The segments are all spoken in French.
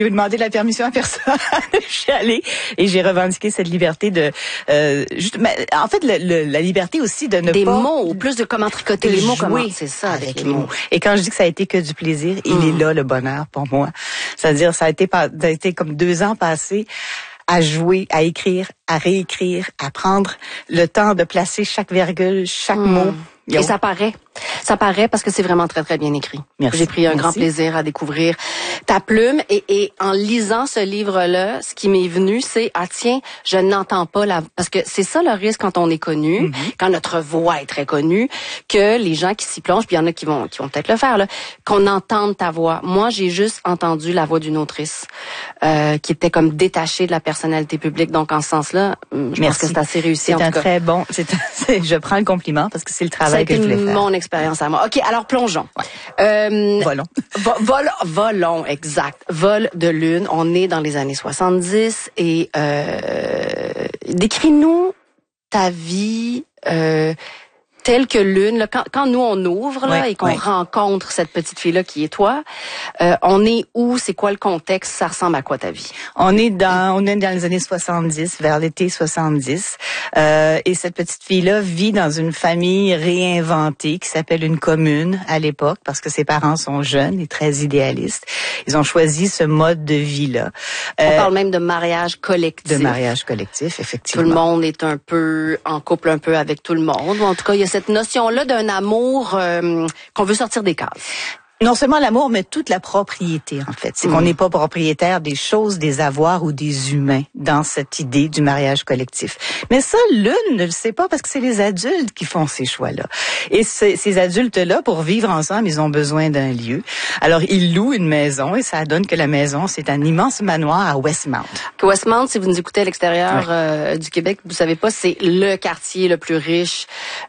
J'ai demandé la permission à personne. Je suis allée et j'ai revendiqué cette liberté de en fait la liberté aussi de ne des pas mots ou plus de comment tricoter les mots, comment c'est ça avec les mots. Et quand je dis que ça a été que du plaisir, il est là le bonheur pour moi. C'est-à-dire ça a été comme 2 ans passés à jouer, à écrire, à réécrire, à prendre le temps de placer chaque virgule, chaque mot. Et ça paraît. Ça paraît parce que c'est vraiment très, très bien écrit. Merci. J'ai pris un grand plaisir à découvrir ta plume. Et en lisant ce livre-là, ce qui m'est venu, c'est, tiens, je n'entends pas parce que c'est ça le risque quand on est connu, quand notre voix est très connue, que les gens qui s'y plongent, puis il y en a qui vont peut-être le faire, là, qu'on entende ta voix. Moi, j'ai juste entendu la voix d'une autrice, qui était comme détachée de la personnalité publique. Donc, en ce sens-là, je pense que c'est assez réussi. C'est un très bon, je prends le compliment parce que c'est le travail que je voulais faire. Mon expérience à moi. OK, alors plongeons. Volons. Volons, exact. Vol de lune. On est dans les années 70 et décris-nous ta vie telle que lune. Là, quand nous on ouvre là, et qu'on rencontre cette petite fille-là qui est toi, on est où? C'est quoi le contexte? Ça ressemble à quoi ta vie? On est dans les années 70, vers l'été 70. Et cette petite fille-là vit dans une famille réinventée qui s'appelle une commune à l'époque parce que ses parents sont jeunes et très idéalistes. Ils ont choisi ce mode de vie-là. On parle même de mariage collectif. De mariage collectif, effectivement. Tout le monde est un peu en couple un peu avec tout le monde. Ou en tout cas, il y a cette notion-là d'un amour qu'on veut sortir des cases. Non seulement l'amour, mais toute la propriété, en fait. C'est qu'on n'est pas propriétaire des choses, des avoirs ou des humains dans cette idée du mariage collectif. Mais ça, l'une ne le sait pas parce que c'est les adultes qui font ces choix-là. Et ces adultes-là, pour vivre ensemble, ils ont besoin d'un lieu. Alors, ils louent une maison et ça donne que la maison, c'est un immense manoir à Westmount. Westmount, si vous nous écoutez à l'extérieur du Québec, vous savez pas, c'est le quartier le plus riche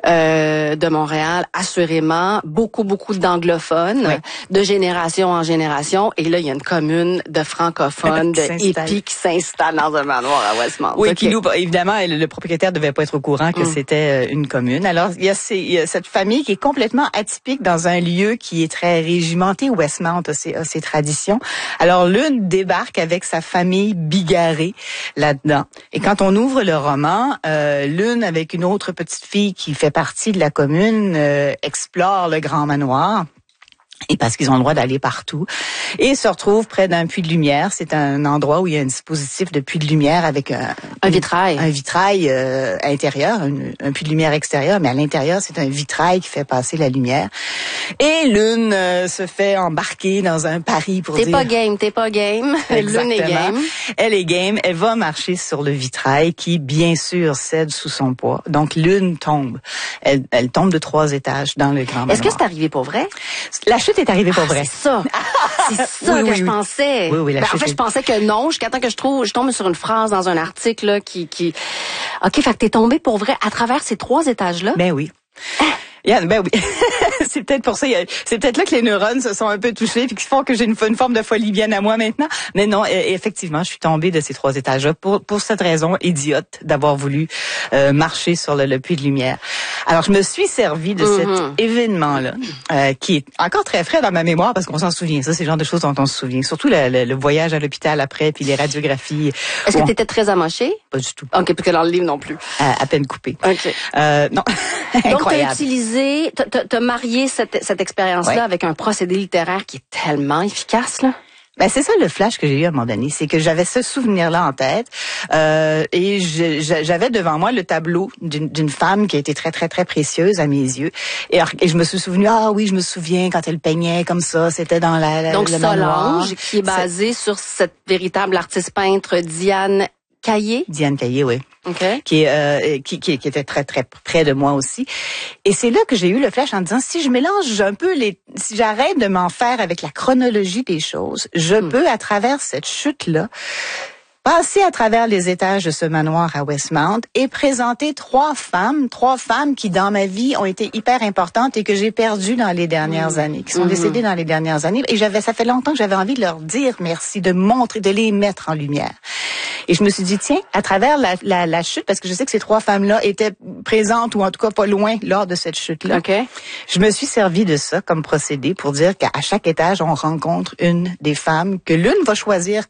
de Montréal, assurément. Beaucoup d'anglophones. Oui. De génération en génération. Et là, il y a une commune de francophones, de hippies qui s'installent dans un manoir à Westmount. Oui, qui loue, évidemment, le propriétaire devait pas être au courant que c'était une commune. Alors, il y a cette famille qui est complètement atypique dans un lieu qui est très régimenté. Westmount a ses traditions. Alors, l'une débarque avec sa famille bigarrée là-dedans. Et quand on ouvre le roman, l'une avec une autre petite fille qui fait partie de la commune explore le grand manoir. Et parce qu'ils ont le droit d'aller partout. Et se retrouvent près d'un puits de lumière. C'est un endroit où il y a un dispositif de puits de lumière avec un vitrail. Un vitrail intérieur, un puits de lumière extérieur, mais à l'intérieur, c'est un vitrail qui fait passer la lumière. Et l'une se fait embarquer dans un pari pour dire... T'es pas game. L'une est game. Elle est game. Elle va marcher sur le vitrail qui, bien sûr, cède sous son poids. Donc, l'une tombe. Elle tombe de 3 étages dans le grand manoir. Est-ce que c'est arrivé pour vrai? La chute est arrivée pour vrai. C'est ça. C'est ça que je pensais. Oui, en fait, je pensais que non, jusqu'à temps que je tombe sur une phrase dans un article là, qui... OK, fait que t'es tombé pour vrai à travers ces 3 étages-là? Ben oui. Ben oui. C'est peut-être pour ça, c'est peut-être là que les neurones se sont un peu touchés puis qui font que j'ai une forme de folie bien à moi maintenant. Mais non, effectivement, je suis tombée de ces 3 étages-là pour cette raison idiote d'avoir voulu marcher sur le puits de lumière. Alors, je me suis servi de cet événement-là qui est encore très frais dans ma mémoire parce qu'on s'en souvient. Ça, c'est le genre de choses dont on se souvient. Surtout le voyage à l'hôpital après puis les radiographies. Est-ce que t'étais très amochée? Pas du tout. OK, parce que dans le livre non plus. À peine coupé. OK. Non. Incroyable. Donc, t'as marié cette expérience-là avec un procédé littéraire qui est tellement efficace, là? Ben c'est ça le flash que j'ai eu à un moment donné, c'est que j'avais ce souvenir-là en tête et j'avais devant moi le tableau d'une femme qui a été très très très précieuse à mes yeux et je me suis souvenu je me souviens quand elle peignait comme ça, c'était dans donc le Solange manoir. Qui est basée sur cette véritable artiste peintre Diane Caillé, oui. Okay. Qui était très très près de moi aussi. Et c'est là que j'ai eu le flash en disant si je mélange un peu si j'arrête de m'en faire avec la chronologie des choses, je peux à travers cette chute-là passer à travers les étages de ce manoir à Westmount et présenter 3 femmes qui dans ma vie ont été hyper importantes et que j'ai perdues dans les dernières années, qui sont décédées dans les dernières années. Et ça fait longtemps que j'avais envie de leur dire merci, de montrer, de les mettre en lumière. Et je me suis dit, tiens, à travers la chute, parce que je sais que ces 3 femmes-là étaient présentes ou en tout cas pas loin lors de cette chute-là. Okay. Je me suis servi de ça comme procédé pour dire qu'à chaque étage, on rencontre une des femmes que l'une va choisir